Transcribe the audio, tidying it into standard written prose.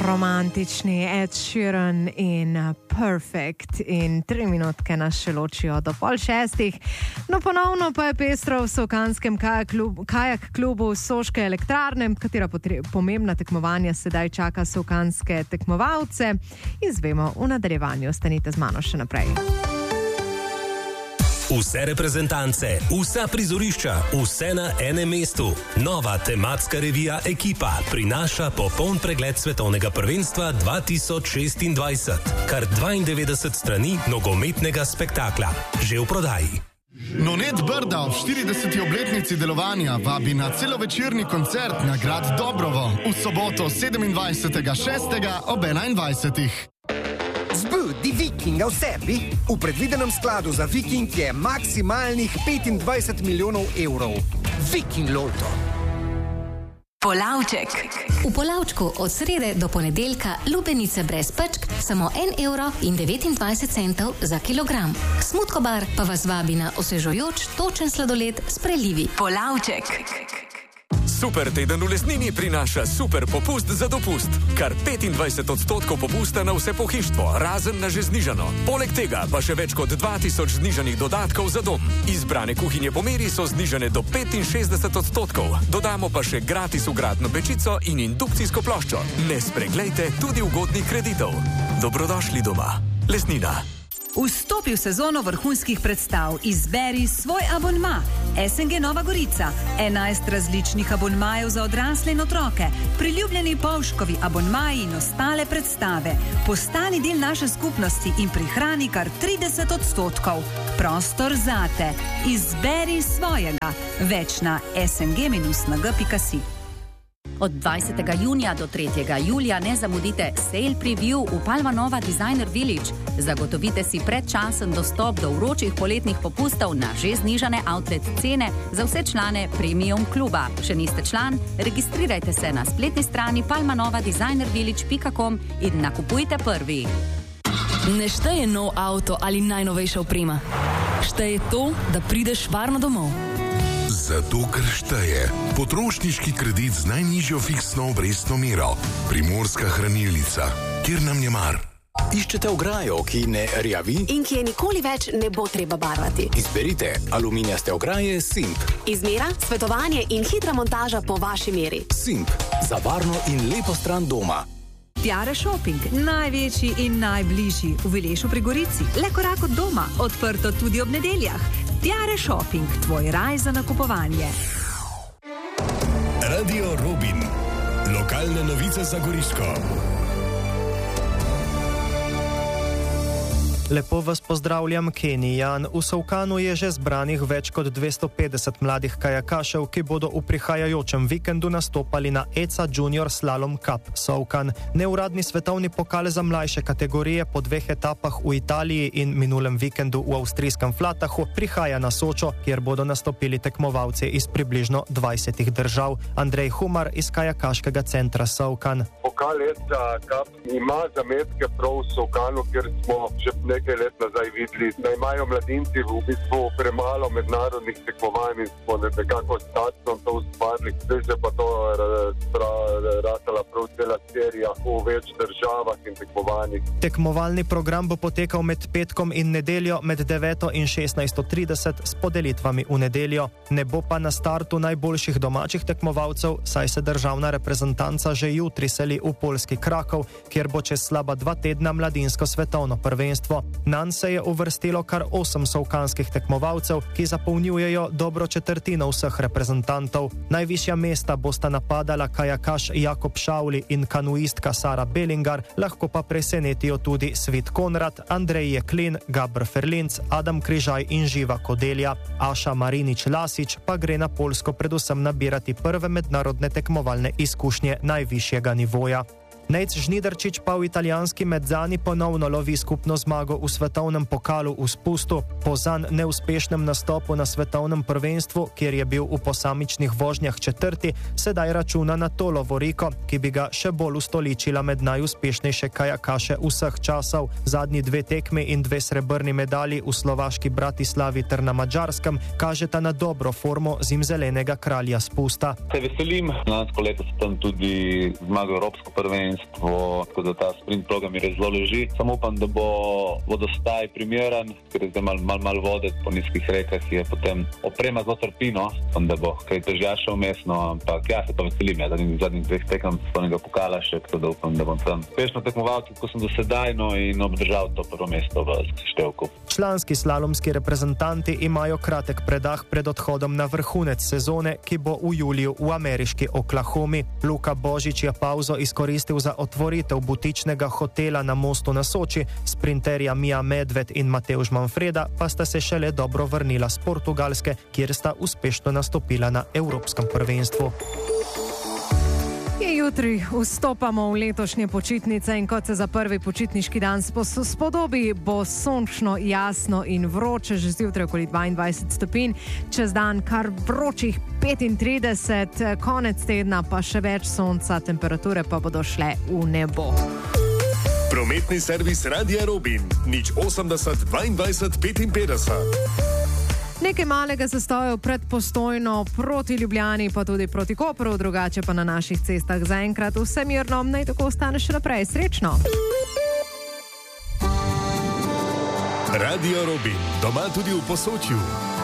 Romantični Ed Sheeran in Perfect in 3 minutke nas še ločijo do 5:30. No, ponovno pa je pestro v Solkanskem kajak klubu Soške elektrarne, katera pomembna tekmovanja sedaj čaka solkanske tekmovalce. Izvemo v nadaljevanju, ostanite z mano še naprej. Vse reprezentance, vsa prizorišča, vse na enem mestu. Nova tematska revija Ekipa prinaša popoln pregled svetovnega prvenstva 2026. Kar 92 strani nogometnega spektakla. Že v prodaji. Nonet Brda ob 40. obletnici delovanja vabi na celovečerni koncert na grad Dobrovo v soboto 27.6. ob 21. Zbudi Vikinga v sebi. V predvidenem skladu za Viking je maksimalnih 25 milijonov evrov. Viking Lotto. Polavček. V Polavčku od srede do ponedeljka lubenice brez pečk samo 1,29 € za kilogram. Smutkobar pa vas vabi na osvežujoč točen sladoled s prelivi. Polavček. Super teden v Lesnini prinaša super popust za dopust. Kar 25% popusta na vse pohištvo, razen na že znižano. Poleg tega pa še več kot 2000 znižanih dodatkov za dom. Izbrane kuhinje po meri so znižane do 65%. Dodamo pa še gratis vgradno pečico in indukcijsko ploščo. Ne spreglejte tudi ugodnih kreditov. Dobrodošli doma. Lesnina. Vstopi v sezono vrhunskih predstav. Izberi svoj abonma. SNG Nova Gorica. 11 različnih abonmajev za odrasle in otroke. Priljubljeni Povškovi abonmaji in ostale predstave. Postani del naše skupnosti in prihrani kar 30%. Prostor zate. Izberi svojega. Več na sng-nag.si. Od 20. junija do 3. julija ne zamudite Sale Preview v Palma Nova Designer Village. Zagotovite si predčasen dostop do vročih poletnih popustov na že znižane outlet cene za vse člane Premium kluba. Še niste član? Registrirajte se na spletni strani palmanovadesignervillage.com in nakupujte prvi. Ne šteje nov avto ali najnovejša oprema. Šteje to, da prideš varno domov. Zato, ker šteje potrošniški kredit z najnižjo fiksno obrestno mero. Primorska hranilnica, kjer nam je mar. Iščete ograjo, ki ne rjavi? In ki je nikoli več ne bo treba barvati. Izberite aluminijaste ograje Simp. Izmera, svetovanje in hitra montaža po vaši meri. Simp. Za varno in lepo stran doma. Tiare Shopping, največji in najbližji v Vilešu pri Gorici. Le korak od doma, odprto tudi ob nedeljah. Tiare Shopping, tvoj raj za nakupovanje. Radio Robin. Lokalne novice za Goriško. Lepo vas pozdravljam, Kenny Jan. V Solkanu je že zbranih več kot 250 mladih kajakašev, ki bodo v prihajajočem vikendu nastopali na ECA Junior Slalom Cup Solkan. Neuradni svetovni pokal za mlajše kategorije po 2 etapah v Italiji in minulem vikendu v avstrijskem Flatahu prihaja na Sočo, kjer bodo nastopili tekmovalci iz približno 20 držav. Andrej Humar iz kajakaškega centra Solkan. Pokal ECA Cup ima zametke prav v Solkanu, kjer smo že nekaj let nazaj videli, da imajo mladinci v bistvu premalo mednarodnih tekmovanj in smo nekako statno to ustvarili. Zdaj se pa to ratala prav cela serija v več državah in tekmovanjih. Tekmovalni program bo potekal med petkom in nedeljo med 9 in 16:30 s podelitvami v nedeljo. Ne bo pa na startu najboljših domačih tekmovalcev, saj se državna reprezentanca že jutri seli v poljski Krakov, kjer bo čez slaba 2 tedna mladinsko svetovno prvenstvo. Nanj se je uvrstilo kar 8 solkanskih tekmovalcev, ki zapolnjujejo dobro četrtino vseh reprezentantov. Najvišja mesta bosta napadala kajakaš Jakob Šavli in kanuistka Sara Belingar, lahko pa presenetijo tudi Svit Konrad, Andrej Jeklin, Gabr Ferlinc, Adam Križaj in Živa Kodelja. Aša Marinič-Lasič pa gre na Poljsko predvsem nabirati prve mednarodne tekmovalne izkušnje najvišjega nivoja. Nejc Žnidarčič pa v italijanski Mezzani ponovno lovi skupno zmago v svetovnem pokalu v spustu. Po zanj neuspešnem nastopu na svetovnem prvenstvu, kjer je bil v posamičnih vožnjah četrti, sedaj računa na to lovoriko, ki bi ga še bolj ustoličila med najuspešnejše kajakaše vseh časov. Zadnji 2 tekmi in 2 srebrni medalji v slovaški Bratislavi ter na Madžarskem kažeta na dobro formo zimzelenega kralja spusta. Se veselim, lansko leto sem tam tudi zmagal evropsko prvenstvo prvenstvo, tako da ta sprint program mi zelo leži. Samo upam, da bo vodostaj primeren, ker je zdaj malo vode po nizkih rekah, je potem oprema zelo trpino, da bo kaj težja še vmesno, ampak se pa veselim, zadnjih 2 tekem svojega pokala še, tako da upam, da bom tam uspešno tekmoval, kot sem do sedaj, in obdržal to prvo mesto v seštevku. Članski slalomski reprezentanti imajo kratek predah pred odhodom na vrhunec sezone, ki bo v juliju v ameriški Oklahomi. Luka Božič je pauzo izkoristil za otvoritev butičnega hotela na mostu na Soči, sprinterja Mija Medved in Matevž Manfreda pa sta se šele dobro vrnila z Portugalske, kjer sta uspešno nastopila na Evropskem prvenstvu. Jutri vstopamo v letošnje počitnice in kot se za prvi počitniški dan spodobi, bo sončno, jasno in vroče, že zjutraj okoli 22 stopinj, čez dan kar vročih 35, konec tedna pa še več sonca, temperature pa bodo šle v nebo. Prometni servis Radia Robin, 080 22 55. Nekaj malega zastojev pred Postojno proti Ljubljani, pa tudi proti Kopru, drugače pa na naših cestah zaenkrat vse mirno, naj tako ostane še naprej. Srečno! Radio Robin, doma tudi v Posočju.